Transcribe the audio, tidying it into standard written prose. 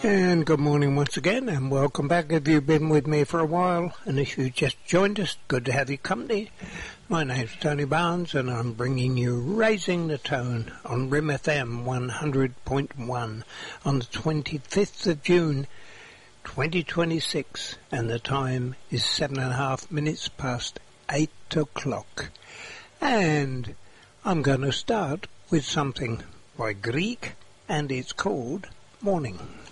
And good morning once again, and welcome back if you've been with me for a while, and if you just joined us, good to have your company. My name's Tony Barnes, and I'm bringing you Raising the Tone on RIM FM 100.1 on the 25th of June 2026, and the time is 7.5 minutes past 8 o'clock. And I'm going to start with something by Grieg, and it's called Morning.